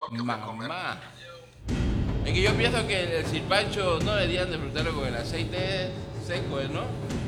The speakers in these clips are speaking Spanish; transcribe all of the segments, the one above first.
lo que voy a comer. Mamá. Es que yo pienso que el silpancho no deberían disfrutarlo con el aceite seco, ¿no?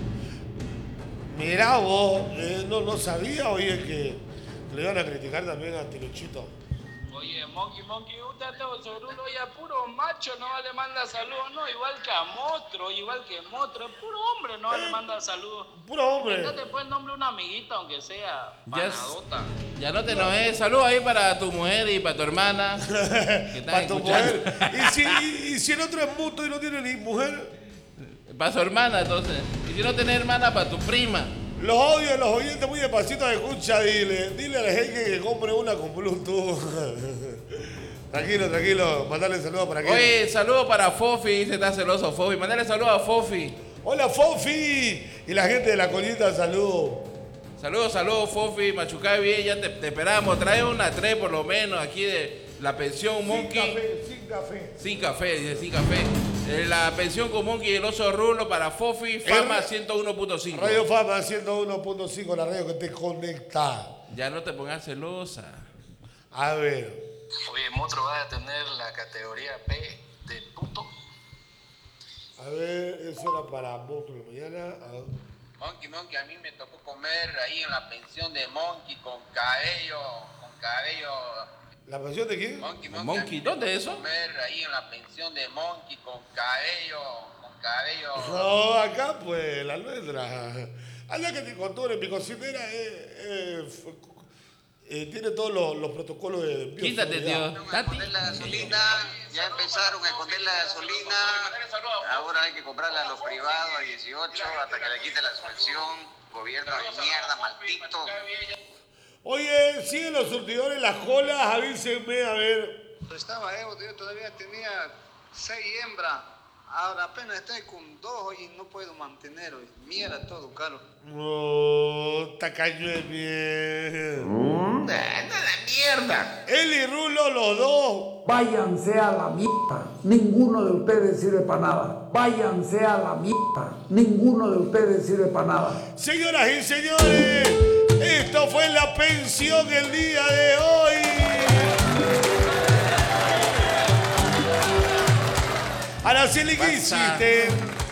Mirá vos, no sabía, oye, que le iban a criticar también a Tiluchito. Oye, Monkey, usted todo Sorulo, oye, puro macho, no le manda saludos, no, igual que Motro, puro hombre, no le manda saludos. Puro hombre. Ya te puede nombre una amiguita, aunque sea panadota. Ya no te enojes. Saludos ahí para tu mujer y para tu hermana. Que están Para tu escuchando. mujer. ¿Y si el otro es mutuo y no tiene ni mujer? Para su hermana, entonces. Y si no tenés hermana, para tu prima. Los odio, los oyentes muy despacito de escucha, dile a la gente que compre una con Bluetooth. Tranquilo, mandale saludos para aquí. Oye, saludos para Fofi, dice, está celoso Fofi. Mandale saludos a Fofi. Hola Fofi. Y la gente de la colita, saludos. Saludos Fofi, machucá bien, ya te esperamos. Trae una 3 por lo menos aquí de la pensión Monkey. Sin café, dice sin café. La pensión con Monkey y el oso rulo para Fofi, Fama 101.5. Radio Fama 101.5, la radio que te conecta. Ya no te pongas celosa. A ver. Oye, Motro va a tener la categoría B de puto. A ver, eso era para Monstruo mañana. Monkey, a mí me tocó comer ahí en la pensión de Monkey con cabello. ¿La pensión de quién? Monkey, ¿dónde es eso? Comer ahí en la pensión de Monkey con cabello. No, acá pues, la nuestra. Anda que te contó, mi cocinera tiene todos los protocolos de Quítate, tío. Esconder la gasolina, ya empezaron a esconder la gasolina. Ahora hay que comprarla a los privados a 18 hasta que le quite la subvención. Gobierno de mierda, maldito. Oye, siguen los surtidores, las colas, avísenme, a ver. Estaba yo todavía tenía 6 hembras. Ahora apenas estoy con 2 y no puedo mantener. Mierda, todo caro. No, tacaño de bien. Nada, mierda. Él y Rulo, los dos. Váyanse a la mierda. Ninguno de ustedes sirve para nada. Váyanse a la mierda. Ninguno de ustedes sirve para nada. Señoras y señores, esto fue la pensión el día de hoy. Araceli, ¿qué hiciste?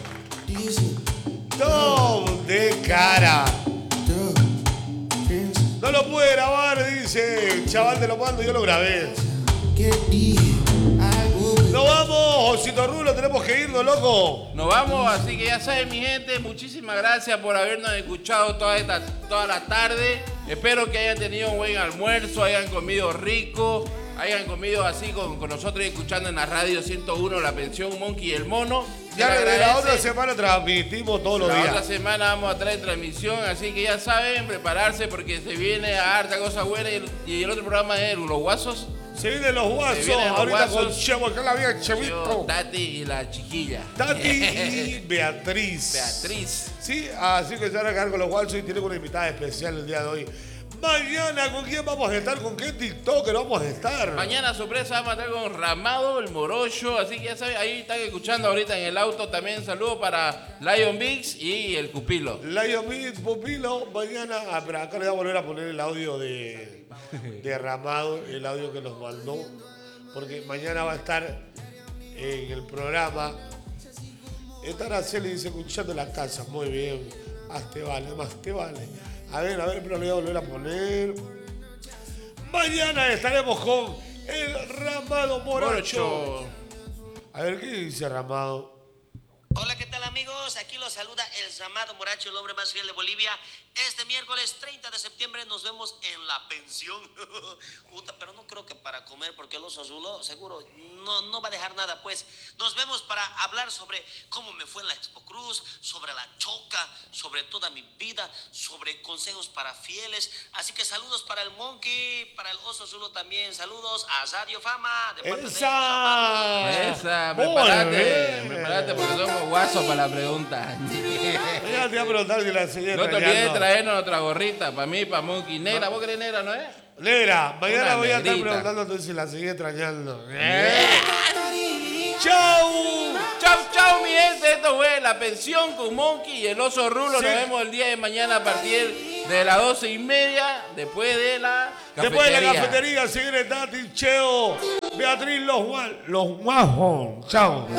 De cara. No lo pude grabar, dice. Chaval, te lo mando, yo lo grabé. Nos vamos, Osito Rulo, tenemos que irnos, loco. Nos vamos, así que ya saben, mi gente, muchísimas gracias por habernos escuchado toda la tarde. Espero que hayan tenido un buen almuerzo, hayan comido rico, hayan comido así con nosotros escuchando en la radio 101 La Pensión Monkey y el Mono. Ya la otra semana transmitimos todos los días. La otra semana vamos a traer transmisión, así que ya saben, prepararse porque se viene a harta cosa buena y el otro programa es Los Guasos. Se vienen los guasos, ahorita con Chevo, acá la vida Chevito. Tati y la chiquilla. Tati y Beatriz. Sí, así que se van a quedar con los guasos y tienen una invitada especial el día de hoy. Mañana, ¿con quién vamos a estar? ¿Con qué TikToker vamos a estar? Mañana, sorpresa, vamos a estar con Ramado, el Morocho. Así que ya saben, ahí están escuchando ahorita en el auto. También saludos para Lion Mix y el Cupilo. Lion Mix, Pupilo, mañana. Pero acá le voy a volver a poner el audio de Ramado, el audio que nos mandó. Porque mañana va a estar en el programa. Esta Araceli dice, escuchando la casa. Muy bien. Más te vale. A ver, pero le voy a volver a poner. Mañana estaremos con el Ramado Morocho. A ver, ¿qué dice Ramado? Hola, ¿qué tal, amigos? Aquí los saluda el Ramado Moracho, el hombre más fiel de Bolivia. Este miércoles 30 de septiembre nos vemos en la pensión. Puta, pero no creo que para comer, porque el oso Zulo seguro no va a dejar nada, pues. Nos vemos para hablar sobre cómo me fue en la Expo Cruz, sobre la choca, sobre toda mi vida, sobre consejos para fieles. Así que saludos para el Monkey, para el oso Zulo también. Saludos a Radio Fama. De parte Esa, prepárate porque somos guasos para la pregunta. Ya te iba a preguntar si la enseñé. No te olvides de traernos otra gorrita, para mí, para Monkey. Negra, ¿vos querés negra, no es? Negra, mañana voy a estar preguntándote si la sigue extrañando. ¡Chau! ¡Chau, mi gente! Esto fue La Pensión con Monkey y el oso Rulo. Sí. Nos vemos el día de mañana a partir de las 12:30, después de la cafetería. Después de la cafetería, sigue Tati, Cheo. Beatriz Los Guajos. Chao.